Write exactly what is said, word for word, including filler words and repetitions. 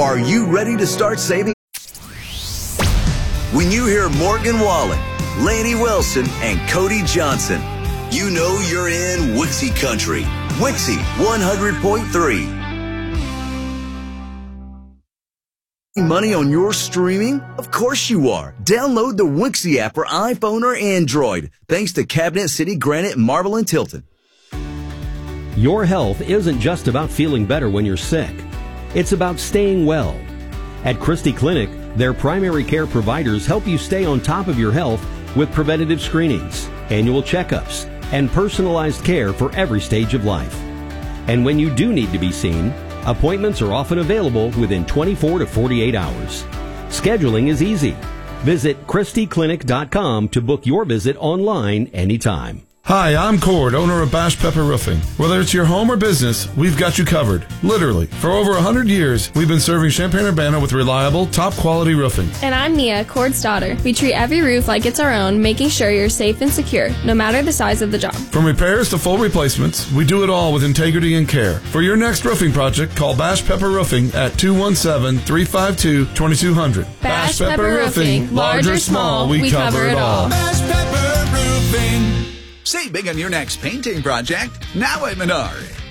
Are you ready to start saving? When you hear Morgan Wallen, Laney Wilson, and Cody Johnson, you know you're in Wixie Country. Wixie one hundred point three. Money on your streaming? Of course you are. Download the Wixie app for iPhone or Android. Thanks to Cabinet City, Granite, Marble, and Tilton. Your health isn't just about feeling better when you're sick. It's about staying well. At Christie Clinic, their primary care providers help you stay on top of your health with preventative screenings, annual checkups, and personalized care for every stage of life. And when you do need to be seen, appointments are often available within twenty-four to forty-eight hours. Scheduling is easy. Visit Christie Clinic dot com to book your visit online anytime. Hi, I'm Cord, owner of Bash Pepper Roofing. Whether it's your home or business, we've got you covered. Literally. For over one hundred years, we've been serving Champaign-Urbana with reliable, top-quality roofing. And I'm Nia, Cord's daughter. We treat every roof like it's our own, making sure you're safe and secure, no matter the size of the job. From repairs to full replacements, we do it all with integrity and care. For your next roofing project, call Bash Pepper Roofing at two one seven, three five two, two two zero zero. Bash, Bash Pepper, Pepper Roofing. Large or small, we, we cover, cover it all. Bash Pepper Roofing. Save big on your next painting project, now at Menard.